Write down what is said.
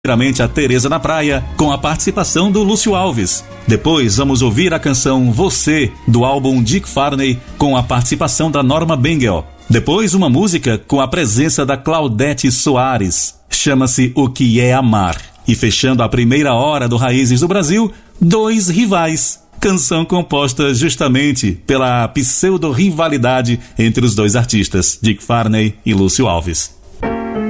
Primeiramente a Tereza na Praia, com a participação do Lúcio Alves. Depois vamos ouvir a canção Você, do álbum Dick Farney, com a participação da Norma Bengel. Depois uma música com a presença da Claudete Soares, chama-se O Que É Amar. E fechando a primeira hora do Raízes do Brasil, Dois Rivais, canção composta justamente pela pseudo-rivalidade entre os dois artistas, Dick Farney e Lúcio Alves.